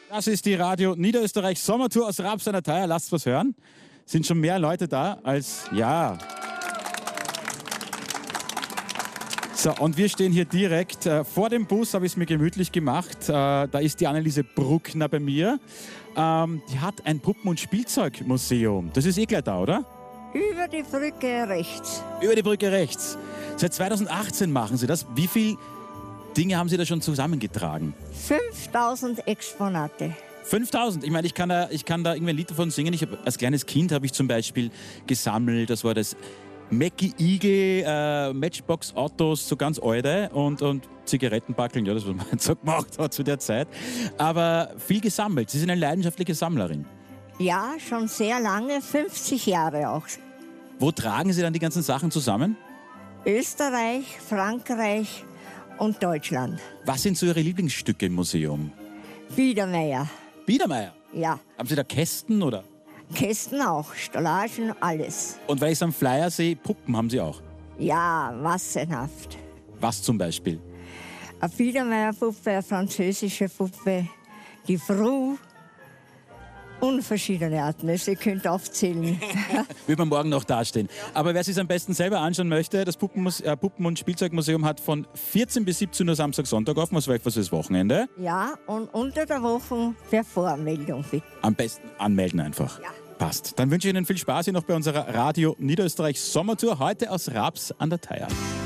Das ist die Radio Niederösterreich Sommertour aus Raps an der Thaya. Lasst was hören. Sind schon mehr Leute da als... Ja. So, und wir stehen hier direkt vor dem Bus, habe ich es mir gemütlich gemacht. Da ist die Anneliese Bruckner bei mir. Die hat ein Puppen- und Spielzeugmuseum. Das ist eh gleich da, oder? Über die Brücke rechts. Über die Brücke rechts. Seit 2018 machen Sie das. Wie viele Dinge haben Sie da schon zusammengetragen? 5000 Exponate. 5000. Ich meine, ich kann da irgendwie ein Lied davon singen. Als kleines Kind habe ich zum Beispiel gesammelt. Das war das Mackie Eagle, Matchbox Autos, so ganz alte und Zigarettenbackeln. Ja, das was man so gemacht hat zu der Zeit. Aber viel gesammelt. Sie sind eine leidenschaftliche Sammlerin. Ja, schon sehr lange, 50 Jahre auch. Wo tragen Sie dann die ganzen Sachen zusammen? Österreich, Frankreich und Deutschland. Was sind so Ihre Lieblingsstücke im Museum? Biedermeier. Biedermeier? Ja. Haben Sie da Kästen oder? Kästen auch, Stellagen, alles. Und weil ich es am Flyer sehe, Puppen haben Sie auch. Ja, massenhaft. Was zum Beispiel? Eine Biedermeier-Puppe, eine französische Puppe, die Fru und verschiedene Arten. Sie könnt aufzählen. Wird man morgen noch dastehen. Aber wer sich am besten selber anschauen möchte, das Puppen- und Spielzeugmuseum hat von 14 bis 17 Uhr Samstag, Sonntag offen. Was war das Wochenende? Ja, und unter der Woche per Voranmeldung bitte. Am besten anmelden einfach. Ja. Passt. Dann wünsche ich Ihnen viel Spaß hier noch bei unserer Radio Niederösterreich Sommertour. Heute aus Raps an der Thaya.